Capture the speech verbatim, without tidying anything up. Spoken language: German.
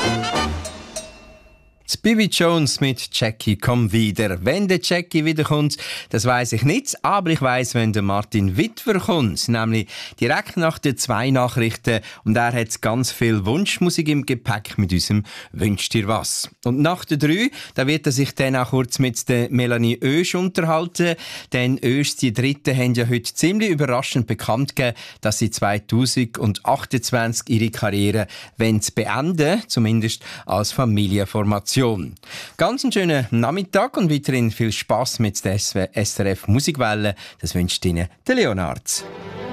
Bibi Jones mit Jackie komm wieder. Wenn der Jackie wiederkommt, das weiss ich nicht, aber ich weiss, wenn der Martin Witwer kommt, nämlich direkt nach den zwei Nachrichten, und er hat ganz viel Wunschmusik im Gepäck mit unserem «Wünsch dir was». Und nach der drei, da wird er sich dann auch kurz mit der Melanie Oesch unterhalten, denn Oesch, die Dritte, haben ja heute ziemlich überraschend bekannt gegeben, dass sie zweitausendachtundzwanzig ihre Karriere beenden wollen, zumindest als Familienformation. Ganz einen schönen Nachmittag und weiterhin viel Spass mit der S R F Musikwelle. Das wünscht Ihnen der Leonard.